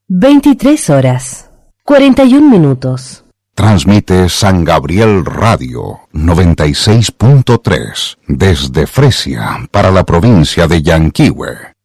23 horas, 41 minutos. Transmite San Gabriel Radio 96.3 desde Fresia para la provincia de Yanquihue.